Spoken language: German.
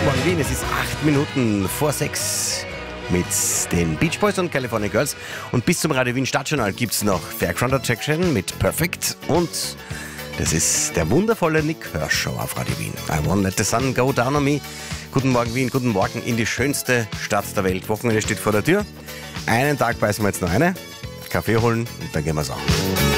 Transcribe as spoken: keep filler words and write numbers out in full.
Morgen Wien, es ist acht Minuten vor sechs mit den Beach Boys und California Girls. Und bis zum Radio Wien Stadtjournal gibt es noch Fairground Attraction mit Perfect. Und das ist der wundervolle Nick Hirsch auf Radio Wien. I won't let the sun go down on me. Guten Morgen Wien, guten Morgen in die schönste Stadt der Welt. Wochenende steht vor der Tür. Einen Tag beißen wir jetzt noch eine, Kaffee holen und dann gehen wir's an.